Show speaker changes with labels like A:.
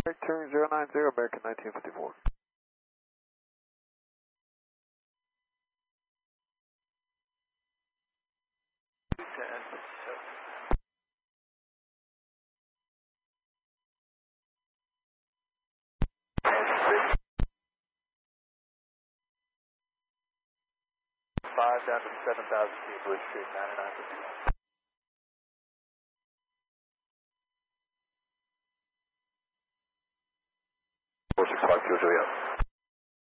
A: Turn 090, American 1954. Down to 7,000 feet, Blue Street, 99%. 4652, Juliet.